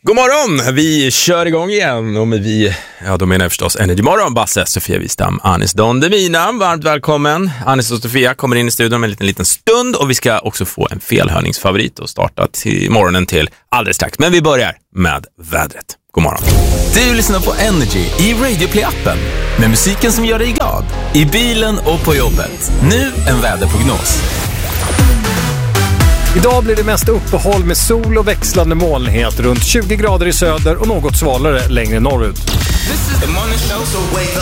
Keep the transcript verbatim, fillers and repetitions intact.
God morgon, vi kör igång igen och med vi, ja då menar jag förstås Energy Morgon, Basse, Sofia Wistam, Anis Don Demina. Varmt välkommen. Anis och Sofia kommer in i studion med en liten, liten stund och vi ska också få en felhörningsfavorit och starta till morgonen till alldeles strax. Men vi börjar med vädret. God morgon. Du lyssnar på Energy i Radioplay-appen med musiken som gör dig glad. I bilen och på jobbet. Nu en väderprognos. Idag blir det mest uppehåll med sol och växlande molnighet runt tjugo grader i söder och något svalare längre norrut.